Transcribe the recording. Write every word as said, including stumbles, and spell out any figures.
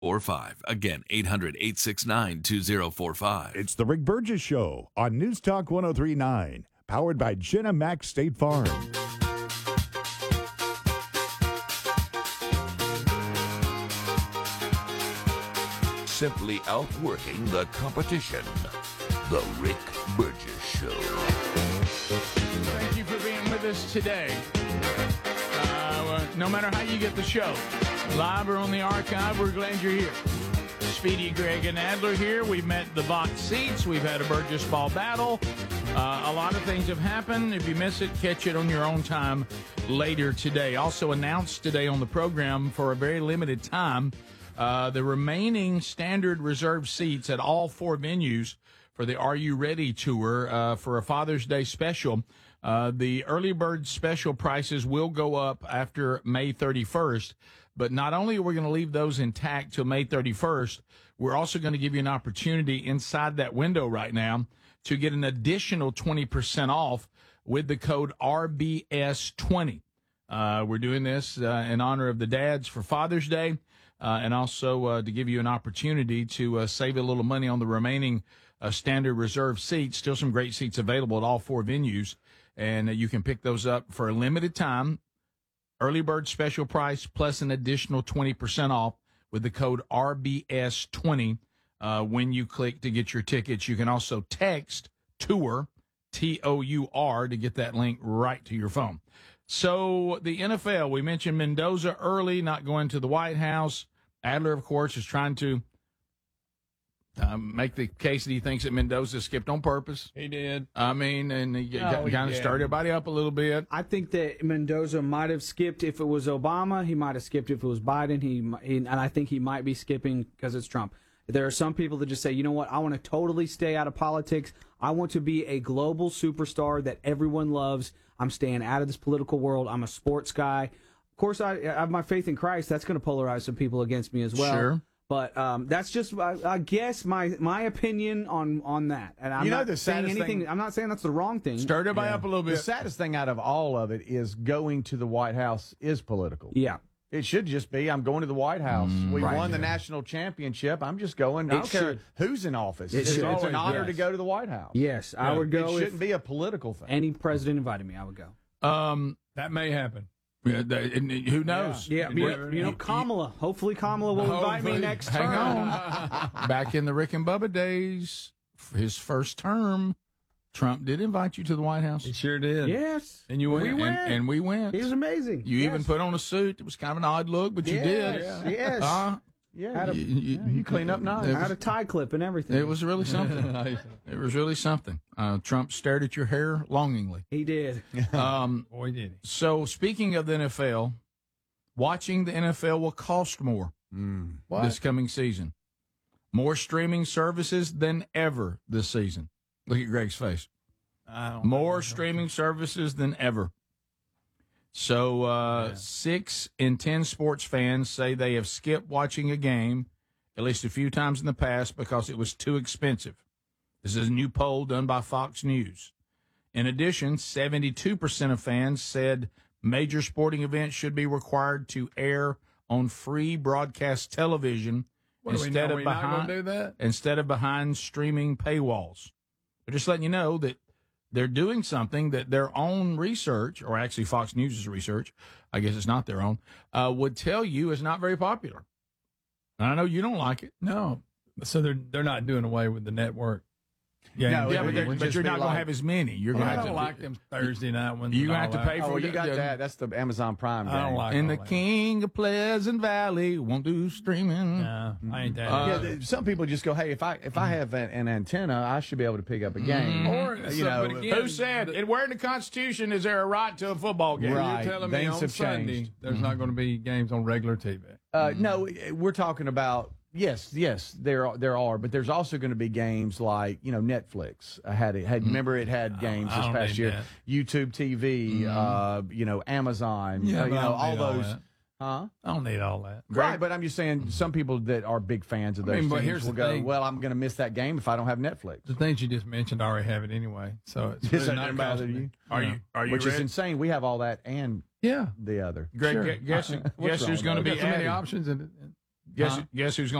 Four five. Again, eight hundred, eight six nine, two zero four five. It's the Rick Burgess Show on News Talk one oh three point nine, powered by Jenna Mac State Farm. Simply outworking the competition. The Rick Burgess Show. Thank you for being with us today. Uh, no matter how you get the show, live or on the archive, we're glad you're here. Speedy, Greg, and Adler here. We've met the box seats. We've had a Burgess Ball battle. Uh, a lot of things have happened. If you miss it, catch it on your own time later today. Also announced today on the program for a very limited time, uh, the remaining standard reserve seats at all four venues for the Are You Ready tour uh, for a Father's Day special. Uh, the early bird special prices will go up after May thirty-first, but not only are we going to leave those intact till May thirty-first, we're also going to give you an opportunity inside that window right now to get an additional twenty percent off with the code R B S twenty. Uh, we're doing this uh, in honor of the dads for Father's Day, uh, and also uh, to give you an opportunity to uh, save a little money on the remaining uh, standard reserve seats. Still some great seats available at all four venues, and uh, you can pick those up for a limited time. Early bird special price plus an additional twenty percent off with the code R B S twenty uh, when you click to get your tickets. You can also text TOUR, T O U R, to get that link right to your phone. So the N F L, we mentioned Mendoza early, not going to the White House. Adler, of course, is trying to Um, make the case that he thinks that Mendoza skipped on purpose. He did. I mean, and he No, he kind of did. started everybody up a little bit. I think that Mendoza might have skipped if it was Obama. He might have skipped if it was Biden. He, he and I think he might be skipping because it's Trump. There are some people that just say, you know what, I want to totally stay out of politics. I want to be a global superstar that everyone loves. I'm staying out of this political world. I'm a sports guy. Of course, I, I have my faith in Christ. That's going to polarize some people against me as well. Sure. But um, that's just, I, I guess, my my opinion on, on that. And I'm You know, not the saying saddest anything. thing- I'm not saying that's the wrong thing. Stirred everybody Yeah. up a little The bit. saddest thing out of all of it is going to the White House is political. Yeah. It should just be, I'm going to the White House. we right. won the national championship. I'm just going. I It don't care should- who's in office. It It's, should. it's an Always, honor yes. to go to the White House. Yes, I would go It if shouldn't be a political thing. any president invited me. I would go. Um, That may happen. yeah, that- and who knows? Yeah, And you, never you know, know. Kamala. Hopefully, Kamala will invite me Hopefully. next Hang term. on. Back in the Rick and Bubba days, for his first term, Trump did invite you to the White House. He sure did. Yes, And you went. we and, went. and we went. He was amazing. You yes. even put on a suit. It was kind of an odd look, but you Yes, did. yes. Uh, Yeah, Had a- you, you- yeah, you clean up nice. It I had was, a tie clip and everything. it was really something. It was really something. Uh, Trump stared at your hair longingly. He did. Um, Boy, did he. so speaking of the N F L, watching the N F L will cost more this coming season. More streaming services than ever this season. Look at Greg's face. I don't More streaming services than ever. So uh, Yeah. six in ten sports fans say they have skipped watching a game at least a few times in the past because it was too expensive. This is a new poll done by Fox News. In addition, seventy-two percent of fans said major sporting events should be required to air on free broadcast television What, do we instead know of we're not behind gonna do that? instead of behind streaming paywalls. They're just letting you know that they're doing something that their own research, or actually Fox News' research, I guess it's not their own, uh, would tell you is not very popular. And I know you don't like it. No. So they're they're not doing away with the network. Yeah, No, yeah, it but, they're- would but just you're be not going like- to have as many. You're going I to have don't to like them Thursday night ones. You and have all to pay that. for Oh, it. you got Yeah. that. That's the Amazon Prime game. I don't like And all the that. king of Pleasant Valley won't do streaming. No, I ain't that. Uh, Yeah, th- some people just go, hey, if I if I have an, an antenna, I should be able to pick up a game. Or, you so, know, but again, Who said? And where in the Constitution is there a right to a football game? Right. You're telling me Things on have Sunday changed. there's not going to be games on regular T V. Uh, no, we're talking about yes, yes, there are, there are, but there's also going to be games like you know Netflix uh, had it had remember it had games I this don't past need year, that. YouTube T V, uh, you know Amazon, Yeah, uh, you but I know don't all need all those, that. huh? I don't need all that. Right, but I'm just saying some people that are big fans of I those mean, but things here's will the go, thing. well, I'm going to miss that game if I don't have Netflix. The things you just mentioned, I already have it anyway. So it's Yes, really that not doesn't bother costing you? me. Are No. you? Are you Which is ready? insane. We have all that and Yeah. the other. Greg, Sure. gu- guess, What's guess wrong who's with going to We be got so many added? options. And, and Guess Huh? guess who's